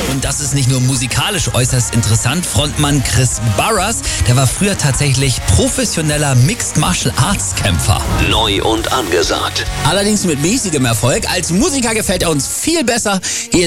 Und das ist nicht nur musikalisch äußerst interessant. Frontmann Chris Barras, der war früher tatsächlich professioneller Mixed Martial Arts Kämpfer. Neu und angesagt. Allerdings mit mäßigem Erfolg. Als Musiker gefällt er uns viel besser. Hier